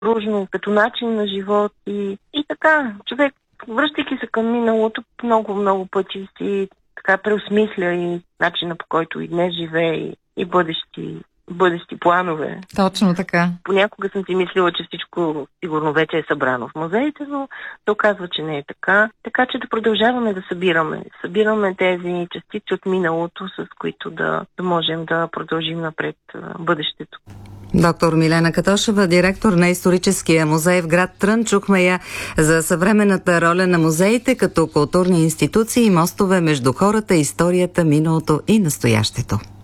дружно, като начин на живот и така, човек, връщайки се към миналото, много пъти си така преосмисля и начина, по който и днес живее, и бъдещи планове. Точно така. Понякога съм си мислила, че всичко сигурно вече е събрано в музеите, но се оказва, че не е така. Така че да продължаваме да събираме. Събираме тези частици от миналото, с които да можем да продължим напред бъдещето. Доктор Милена Катошева, директор на Историческия музей в град Трън. Чухме я за съвременната роля на музеите като културни институции и мостове между хората, историята, миналото и настоящето.